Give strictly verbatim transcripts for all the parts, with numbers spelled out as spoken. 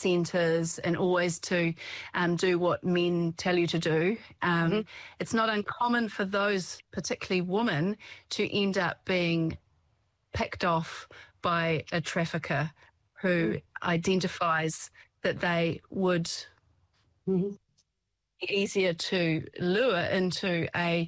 centres and always to um, do what men tell you to do. Um, Mm-hmm. It's not uncommon for those, particularly women, to end up being picked off by a trafficker who identifies that they would Mm-hmm. be easier to lure into a,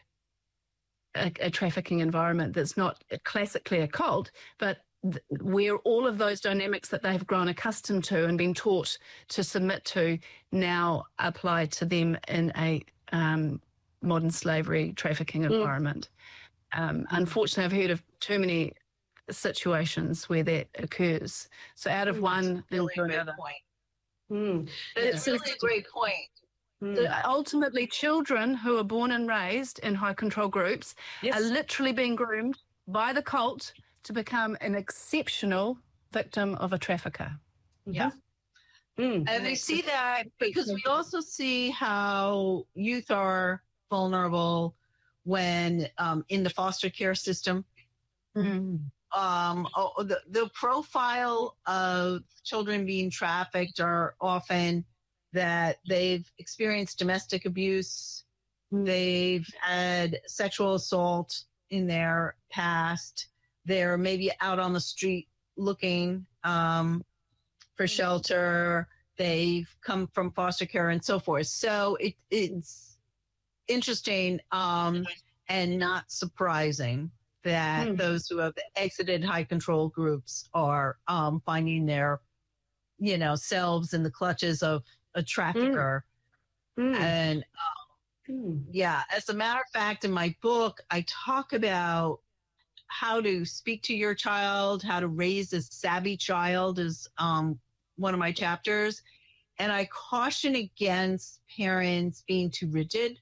a, a trafficking environment that's not classically a cult, but th- where all of those dynamics that they've grown accustomed to and been taught to submit to now apply to them in a um, modern slavery trafficking Mm. environment. Um, unfortunately, I've heard of too many situations where that occurs. So out of one Really into great another. point. Mm. It's Yeah. really a great point. Mm. The- ultimately, children who are born and raised in high control groups Yes. are literally being groomed by the cult to become an exceptional victim of a trafficker. Yeah. Mm. And we see that because we also see how youth are vulnerable when um, in the foster care system. Mm. Um, oh, the, the profile of children being trafficked are often that they've experienced domestic abuse, they've had sexual assault in their past, they're maybe out on the street looking um, for shelter, they've come from foster care and so forth. So it, it's interesting um, and not surprising that Hmm. those who have exited high control groups are um, finding their, you know, selves in the clutches of a trafficker. Mm. And Mm. yeah, as a matter of fact, in my book, I talk about how to speak to your child, how to raise a savvy child is um, one of my chapters. And I caution against parents being too rigid,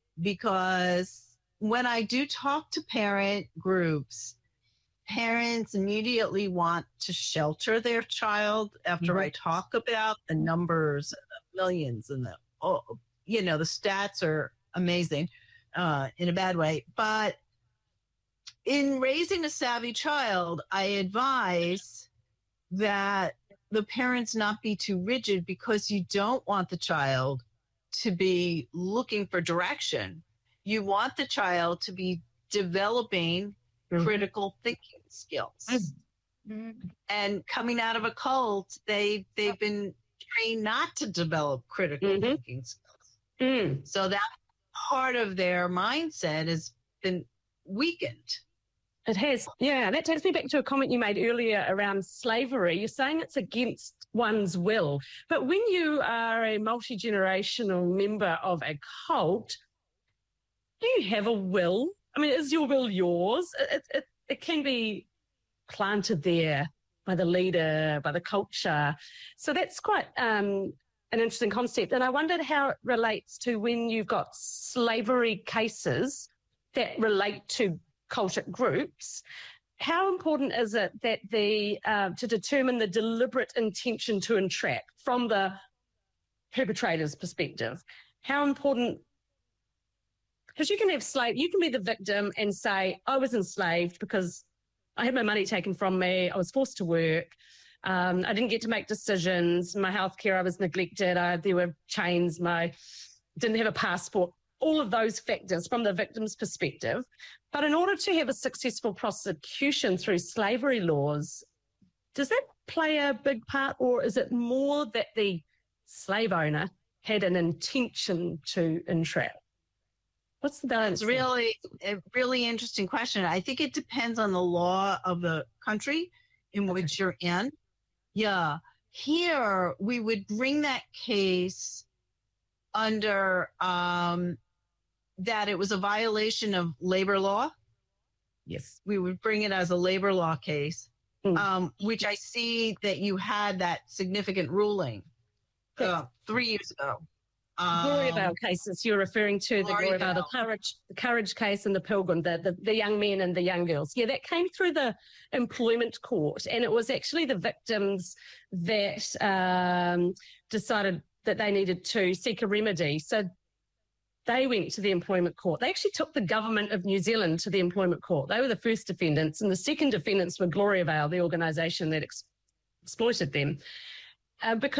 because when I do talk to parent groups, parents immediately want to shelter their child after I talk about the numbers, the millions, and the, oh, you know, the stats are amazing uh, in a bad way. But in raising a savvy child, I advise that the parents not be too rigid, because you don't want the child to be looking for direction. You want the child to be developing Mhm. critical thinking skills. Mm-hmm. And coming out of a cult, they they've been trained not to develop critical Mhm. thinking skills. Mm. So that part of their mindset has been weakened. It has. Yeah. That takes me back to a comment you made earlier around slavery. You're saying it's against one's will. But when you are a multi-generational member of a cult, do you have a will? I mean, is your will yours? It, it, it can be planted there by the leader, by the culture. So that's quite um, an interesting concept. And I wondered how it relates to when you've got slavery cases that relate to cultic groups. How important is it that the uh, to determine the deliberate intention to entrap from the perpetrator's perspective? How important? Because you can have slave, you can be the victim and say, I was enslaved because I had my money taken from me. I was forced to work. Um, I didn't get to make decisions. My healthcare, I was neglected. I, there were chains. My didn't have a passport. All of those factors from the victim's perspective. But in order to have a successful prosecution through slavery laws, does that play a big part, or is it more that the slave owner had an intention to entrap? What's the balance? It's really a really interesting question. I think it depends on the law of the country in which you're in. Yeah. Here, we would bring that case under um, that it was a violation of labor law. Yes. We would bring it as a labor law case, Mm. um, which I see that you had that significant ruling uh, three years ago. Gloria Um, Vale cases, you're referring to the Gloria Gloria Vale, the Vale. courage, the courage case and the Pilgrim, the, the, the young men and the young girls. Yeah, that came through the employment court, and it was actually the victims that um, decided that they needed to seek a remedy. So they went to the employment court. They actually took the government of New Zealand to the employment court. They were the first defendants, and the second defendants were Gloria Vale, the organisation that ex- exploited them. Uh, because